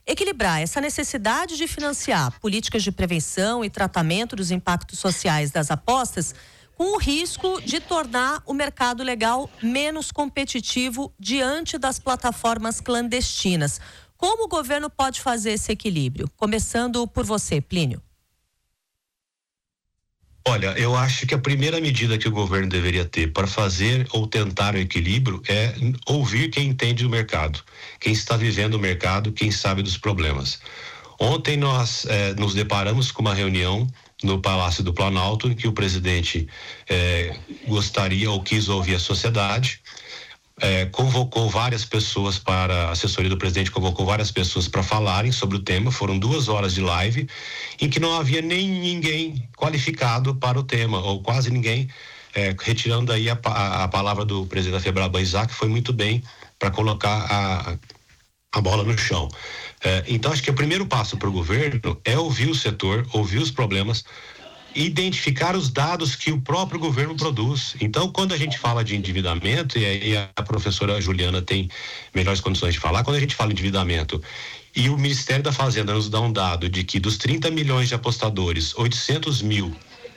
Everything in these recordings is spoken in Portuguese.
Equilibrar essa necessidade de financiar políticas de prevenção e tratamento dos impactos sociais das apostas com o risco de tornar o mercado legal menos competitivo diante das plataformas clandestinas. Como o governo pode fazer esse equilíbrio? Começando por você, Plínio. Olha, eu acho que a primeira medida que o governo deveria ter para fazer ou tentar o equilíbrio é ouvir quem entende do mercado, quem está vivendo o mercado, quem sabe dos problemas. Ontem nós nos deparamos com uma reunião no Palácio do Planalto, em que o presidente gostaria ou quis ouvir a sociedade, convocou várias pessoas a assessoria do presidente convocou várias pessoas para falarem sobre o tema. Foram 2 horas de live em que não havia nem ninguém qualificado para o tema, ou quase ninguém, retirando aí a palavra do presidente da Febraban, Isaac, foi muito bem para colocar a bola no chão. Então acho que o primeiro passo para o governo é ouvir o setor, ouvir os problemas, identificar os dados que o próprio governo produz. Então, quando a gente fala de endividamento, e aí a professora Juliana tem melhores condições de falar, quando a gente fala em endividamento e o Ministério da Fazenda nos dá um dado de que dos 30 milhões de apostadores, 800 mil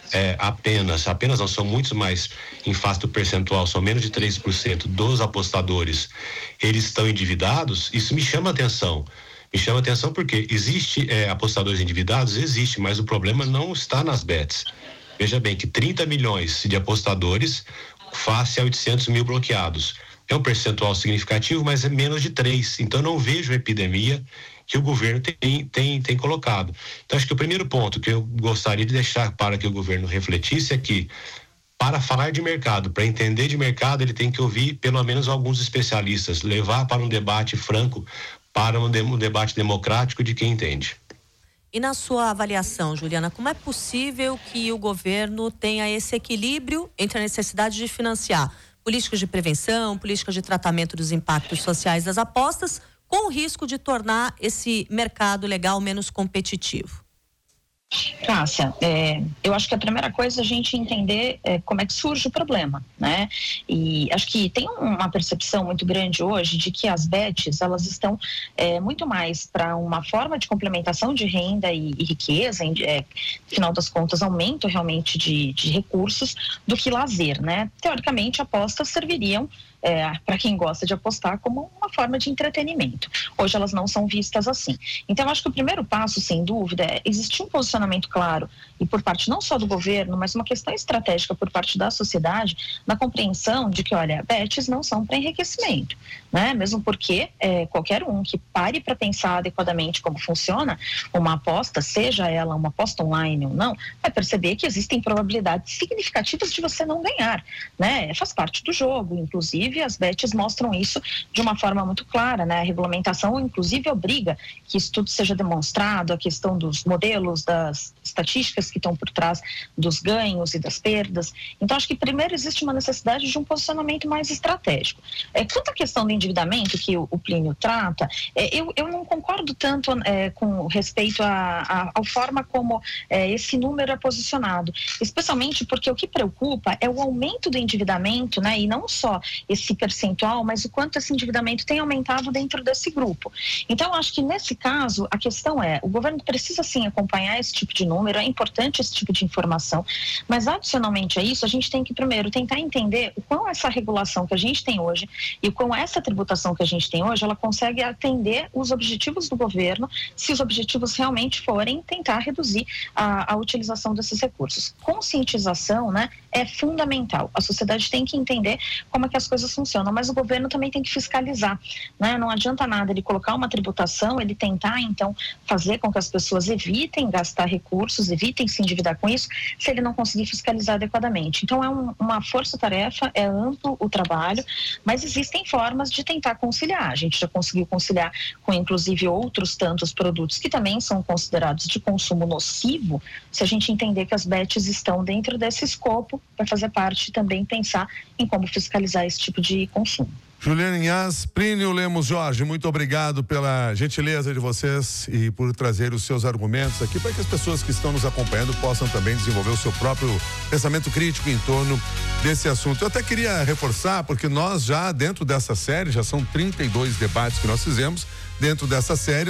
apenas não, são muitos mais em face do percentual, são menos de 3% dos apostadores, eles estão endividados, isso me chama atenção. Me chama atenção porque existe apostadores endividados, existe, mas o problema não está nas bets. Veja bem que 30 milhões de apostadores face a 800 mil bloqueados. É um percentual significativo, mas é menos de 3. Então não vejo a epidemia que o governo tem colocado. Então acho que o primeiro ponto que eu gostaria de deixar para que o governo refletisse é que, para falar de mercado, para entender de mercado, ele tem que ouvir pelo menos alguns especialistas, levar para um debate franco, para um debate democrático de quem entende. E na sua avaliação, Juliana, como é possível que o governo tenha esse equilíbrio entre a necessidade de financiar políticas de prevenção, políticas de tratamento dos impactos sociais das apostas, com o risco de tornar esse mercado legal menos competitivo? Cássia, eu acho que a primeira coisa é a gente entender como é que surge o problema, né? E acho que tem uma percepção muito grande hoje de que as bets, elas estão muito mais para uma forma de complementação de renda e riqueza, no final das contas, aumento realmente de recursos, do que lazer, né? Teoricamente, apostas serviriam para quem gosta de apostar como uma forma de entretenimento. Hoje elas não são vistas assim. Então eu acho que o primeiro passo, sem dúvida, é existir um posicionamento claro, e por parte não só do governo, mas uma questão estratégica por parte da sociedade, na compreensão de que, olha, bets não são para enriquecimento, né? Mesmo porque qualquer um que pare para pensar adequadamente como funciona uma aposta, seja ela uma aposta online ou não, vai perceber que existem probabilidades significativas de você não ganhar, né? Faz parte do jogo, inclusive as bets mostram isso de uma forma muito clara, né? A regulamentação, inclusive, obriga que isso tudo seja demonstrado, a questão dos modelos, das estatísticas que estão por trás dos ganhos e das perdas. Então, acho que primeiro existe uma necessidade de um posicionamento mais estratégico. Quanto à questão do endividamento que o Plínio trata, eu não concordo tanto com respeito à forma como esse número é posicionado, especialmente porque o que preocupa é o aumento do endividamento, né? E não só esse percentual, mas o quanto esse endividamento tem aumentado dentro desse grupo. Então, acho que nesse caso, a questão o governo precisa sim acompanhar esse tipo de número, é importante esse tipo de informação, mas adicionalmente a isso, a gente tem que primeiro tentar entender o quão essa regulação que a gente tem hoje e o quão essa tributação que a gente tem hoje, ela consegue atender os objetivos do governo, se os objetivos realmente forem tentar reduzir a utilização desses recursos. Conscientização, né, é fundamental. A sociedade tem que entender como é que as coisas funcionam, mas o governo também tem que fiscalizar, né? Não adianta nada ele colocar uma tributação, ele tentar então fazer com que as pessoas evitem gastar recursos, evitem se endividar com isso, se ele não conseguir fiscalizar adequadamente. Então é uma força-tarefa, é amplo o trabalho, mas existem formas de tentar conciliar. A gente já conseguiu conciliar com inclusive outros tantos produtos que também são considerados de consumo nocivo, se a gente entender que as bets estão dentro desse escopo, vai fazer parte também pensar em como fiscalizar esse tipo de consumo. Juliana Inhas, Plínio Lemos Jorge, muito obrigado pela gentileza de vocês e por trazer os seus argumentos aqui para que as pessoas que estão nos acompanhando possam também desenvolver o seu próprio pensamento crítico em torno desse assunto. Eu até queria reforçar, porque nós já dentro dessa série, já são 32 debates que nós fizemos dentro dessa série.